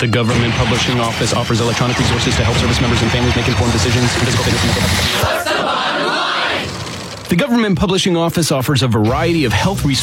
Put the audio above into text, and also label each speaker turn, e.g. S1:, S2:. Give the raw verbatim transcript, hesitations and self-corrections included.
S1: The Government Publishing Office offers electronic resources to help service members and families make informed decisions in physical fitness and mental health.
S2: What's the bottom line?
S1: The Government Publishing Office offers a variety of health resources